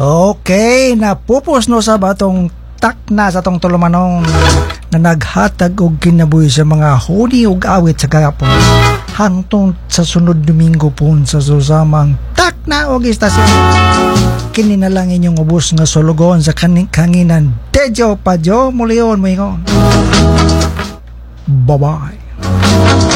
Okay, napupos no sa batong takna sa tong tulumanong na naghatag og kinabuhi sa mga huni ug awit sa kahapon. Hangtong sa sunod Domingo pun sa susamang takna og istasyon. Kini na lang inyong ubos nga sulugon sa kanginan. Dejo Padyo Mulion mo ingon. Bye-bye.